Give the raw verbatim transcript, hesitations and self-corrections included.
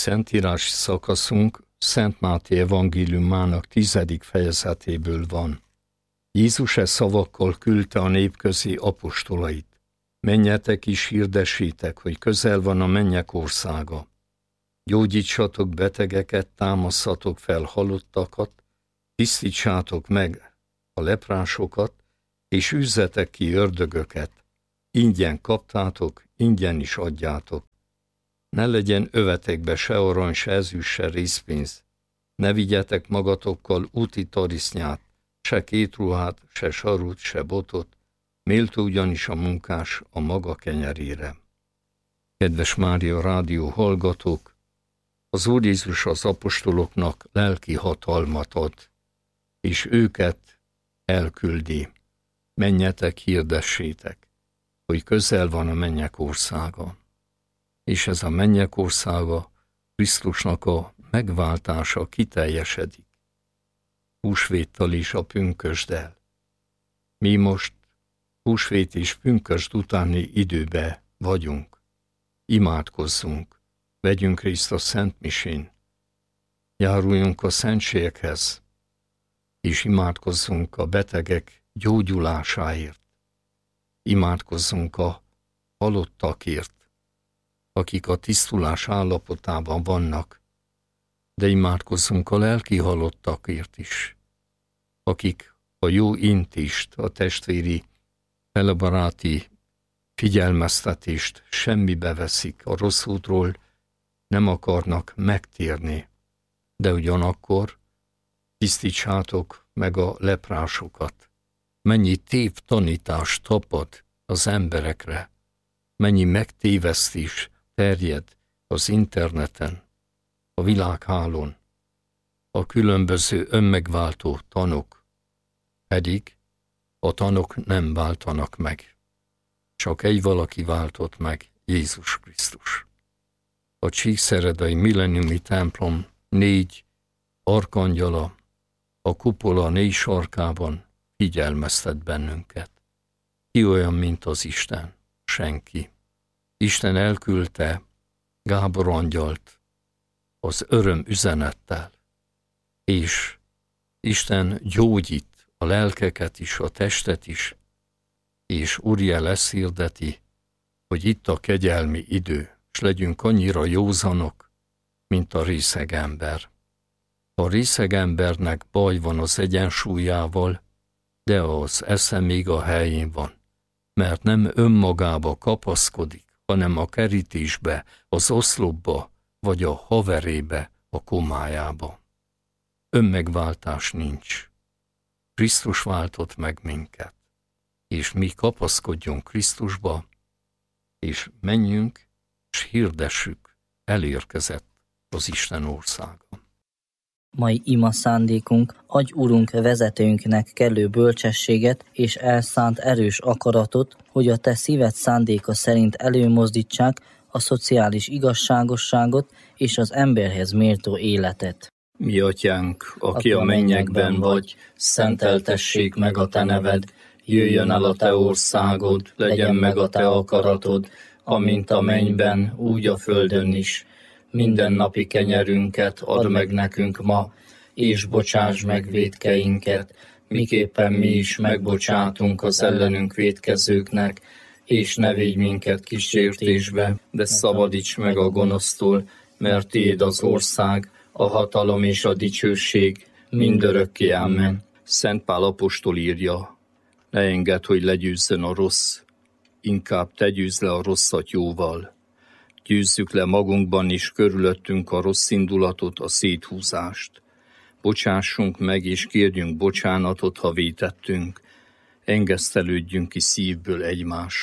szentírási szakaszunk Szent Máté evangéliumának tizedik fejezetéből van. Jézus e szavakkal küldte a nép közé apostolait. Menjetek és hirdessétek, hogy közel van a mennyek országa. Gyógyítsatok betegeket, támasszatok fel halottakat, tisztítsátok meg a leprásokat, és üzzetek ki ördögöket. Ingyen kaptátok, ingyen is adjátok. Ne legyen övetekbe se arany, se ezüst, se részpénz. Ne vigyetek magatokkal úti tarisznyát, se kétruhát, se sarut, se botot, méltó ugyanis a munkás a maga kenyerére. Kedves Mária Rádió hallgatók, az Úr Jézus az apostoloknak lelki hatalmat ad, és őket elküldi. Menjetek, hirdessétek, hogy közel van a mennyek országa. És ez a mennyek országa Krisztusnak a megváltása kiteljesedik. Húsvéttal és a pünkösddel. Mi most húsvét és pünkösd utáni időbe vagyunk. Imádkozzunk, vegyünk részt a Szent Misén, járuljunk a szentségekhez, és imádkozzunk a betegek gyógyulásáért. Imádkozzunk a halottakért, akik a tisztulás állapotában vannak, de imádkozzunk a lelki halottakért is, akik a jó intést, a testvéri, felebaráti figyelmeztetést semmibe veszik, a rossz útról nem akarnak megtérni, de ugyanakkor tisztítsátok meg a leprásokat. Mennyi tévtanítást tapad az emberekre, mennyi megtévesztés terjed az interneten, a világhálón, a különböző önmegváltó tanok, pedig a tanok nem váltanak meg. Csak egy valaki váltott meg, Jézus Krisztus. A csíkszeredai milleniumi templom négy arkangyala a kupola négy sarkában figyelmeztet bennünket. Ki olyan, mint az Isten? Senki. Isten elküldte Gábor angyalt az öröm üzenettel, és Isten gyógyít a lelkeket is, a testet is, és Uriel lesz hirdeti, hogy itt a kegyelmi idő, s legyünk annyira józanok, mint a részeg ember. A részeg embernek baj van az egyensúlyával, de az esze még a helyén van, mert nem önmagába kapaszkodik, hanem a kerítésbe, az oszlopba, vagy a haverébe, a komájába. Önmegváltás nincs. Krisztus váltott meg minket, és mi kapaszkodjunk Krisztusba, és menjünk, és hirdessük, elérkezett az Isten országa. Mai ima szándékunk, adj Urunk vezetőnknek kellő bölcsességet és elszánt erős akaratot, hogy a te szíved szándéka szerint előmozdítsák a szociális igazságosságot és az emberhez méltó életet. Mi atyánk, aki a mennyekben vagy, szenteltessék meg a te neved, jöjjön el a te országod, legyen meg a te akaratod, amint a mennyben, úgy a földön is. Mindennapi kenyerünket add meg nekünk ma, és bocsáss meg vétkeinket, miképpen mi is megbocsátunk az ellenünk vétkezőknek, és ne védj minket kísértésbe, de szabadíts meg a gonosztól, mert tiéd az ország, a hatalom és a dicsőség mindörökké. Amen. Szent Pál apostol írja, ne engedd, hogy legyőzzön a rossz, inkább te győzd le a rosszat jóval. Győzzük le magunkban is körülöttünk a rossz indulatot, a széthúzást. Bocsássunk meg és kérjünk bocsánatot, ha vétettünk. Engesztelődjünk ki szívből egymás